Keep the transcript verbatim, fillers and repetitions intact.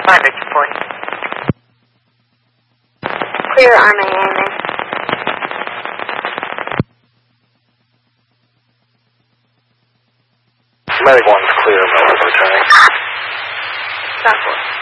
five Victor forty. Clear Army Amy. Medic one's clear, Miller returning. Southwest.